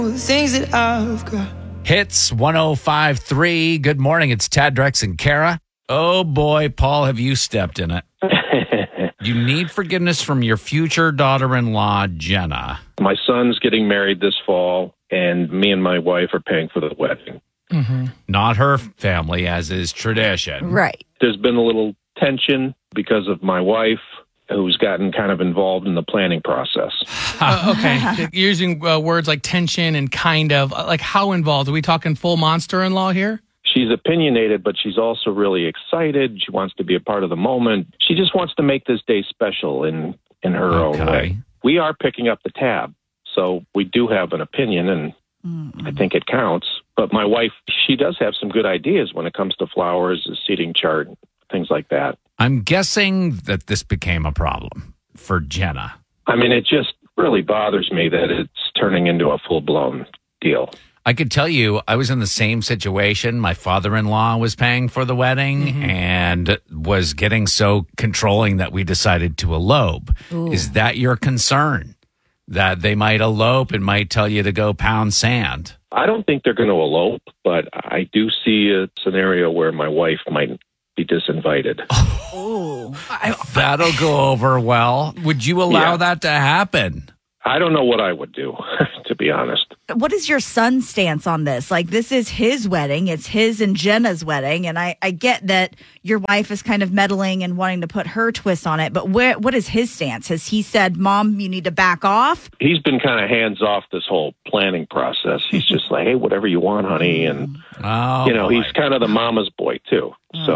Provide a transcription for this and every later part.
The things that I've got. Hits 105.3. Good morning. It's Tad, Drex, and Kara. Oh, boy, Paul, have you stepped in it? You need forgiveness from your future daughter-in-law, Jenna. My son's getting married this fall, and me and my wife are paying for the wedding. Mm-hmm. Not her family, as is tradition. Right. There's been a little tension because of my wife, who's gotten kind of involved in the planning process. Okay. You're using words like tension and kind of. Like how involved? Are we talking full monster-in-law here? She's opinionated, but she's also really excited. She wants to be a part of the moment. She just wants to make this day special in her own way. We are picking up the tab, so we do have an opinion, and I think it counts. But my wife, she does have some good ideas when it comes to flowers, a seating chart, things like that. I'm guessing that this became a problem for Jenna. I mean, it just really bothers me that it's turning into a full-blown deal. I could tell you, I was in the same situation. My father-in-law was paying for the wedding and was getting so controlling that we decided to elope. Ooh. Is that your concern? That they might elope and might tell you to go pound sand? I don't think they're going to elope, but I do see a scenario where my wife might be disinvited. Oh, that'll go over well. Would you allow that to happen? I don't know what I would do, to be honest. What is your son's stance on this? Like, this is his wedding. It's his and Jenna's wedding. And I get that your wife is kind of meddling and wanting to put her twist on it. But what is his stance? Has he said, Mom, you need to back off? He's been kind of hands off this whole planning process. He's just like, hey, whatever you want, honey. And, he's kind of the mama's boy, too. So,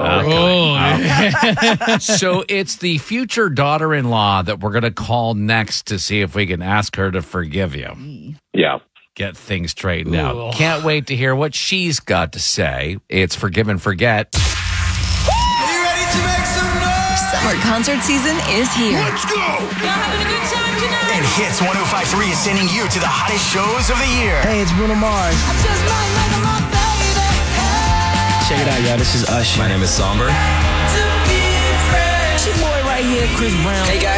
So it's the future daughter-in-law that we're going to call next to see if we can ask her to forgive you. Yeah. Get things straightened out. Can't wait to hear what she's got to say. It's Forgive and Forget. Are you ready to make some noise? Summer concert season is here. Let's go! Y'all having a good time tonight? And Hits 105.3 is sending you to the hottest shows of the year. Hey, it's Bruno Mars. I just might like my baby. Hey. Check it out, y'all. This is Usher. My name is Somber. To be fresh. It's your boy right here, Chris Brown. Hey, guys.